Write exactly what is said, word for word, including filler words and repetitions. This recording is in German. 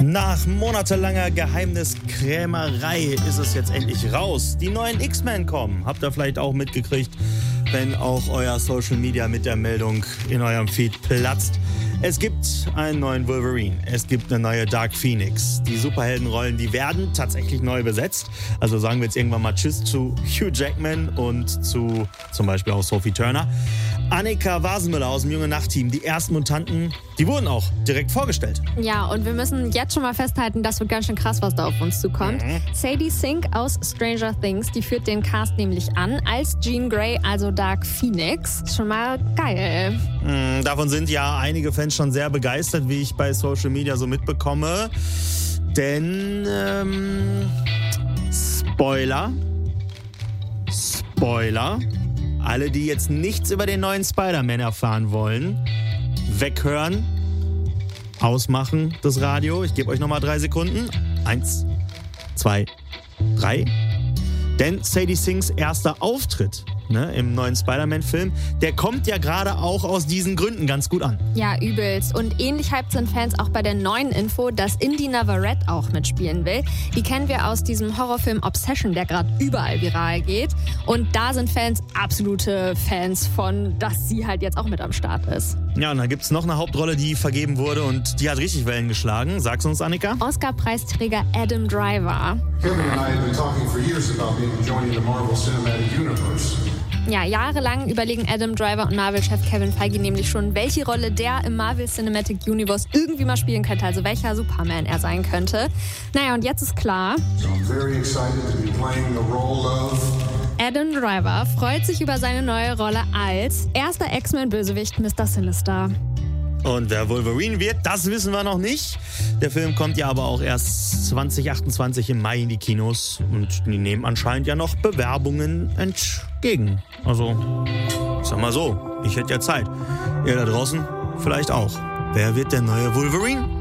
Nach monatelanger Geheimniskrämerei ist es jetzt endlich raus. Die neuen X-Men kommen. Habt ihr vielleicht auch mitgekriegt, wenn auch euer Social Media mit der Meldung in eurem Feed platzt. Es gibt einen neuen Wolverine, es gibt eine neue Dark Phoenix. Die Superheldenrollen, die werden tatsächlich neu besetzt. Also sagen wir jetzt irgendwann mal Tschüss zu Hugh Jackman und zu zum Beispiel auch Sophie Turner. Annika Wasenmüller aus dem Junge Nacht-Team, die ersten Mutanten, die wurden auch direkt vorgestellt. Ja, und wir müssen jetzt schon mal festhalten, das wird ganz schön krass, was da auf uns zukommt. Mhm. Sadie Sink aus Stranger Things, die führt den Cast nämlich an als Jean Grey, also Dark Phoenix. Schon mal geil. Mhm, davon sind ja einige Fans schon sehr begeistert, wie ich bei Social Media so mitbekomme. Denn, ähm, Spoiler, Spoiler, alle, die jetzt nichts über den neuen Spider-Man erfahren wollen, weghören, ausmachen das Radio. Ich gebe euch nochmal drei Sekunden. Eins, zwei, drei. Denn Sadie Sinks erster Auftritt, ne, im neuen Spider-Man-Film, der kommt ja gerade auch aus diesen Gründen ganz gut an. Ja, übelst. Und ähnlich hyped sind Fans auch bei der neuen Info, dass Indy Navarrete auch mitspielen will. Die kennen wir aus diesem Horrorfilm Obsession, der gerade überall viral geht. Und da sind Fans absolute Fans von, dass sie halt jetzt auch mit am Start ist. Ja, und da gibt's noch eine Hauptrolle, die vergeben wurde und die hat richtig Wellen geschlagen. Sag's uns, Annika. Oscar-Preisträger Adam Driver. Kevin and I have been talking for years about maybe joining the Marvel Cinematic Universe. Ja, jahrelang überlegen Adam Driver und Marvel-Chef Kevin Feige nämlich schon, welche Rolle der im Marvel Cinematic Universe irgendwie mal spielen könnte, also welcher Superman er sein könnte. Naja, und jetzt ist klar, So I'm very excited to be playing the role of Adam Driver freut sich über seine neue Rolle als erster X-Men-Bösewicht Mister Sinister. Und wer Wolverine wird, das wissen wir noch nicht. Der Film kommt ja aber auch erst zwanzig achtundzwanzig im Mai in die Kinos. Und die nehmen anscheinend ja noch Bewerbungen entgegen. Also, ich sag mal so, ich hätte ja Zeit. Ihr da draußen vielleicht auch. Wer wird der neue Wolverine?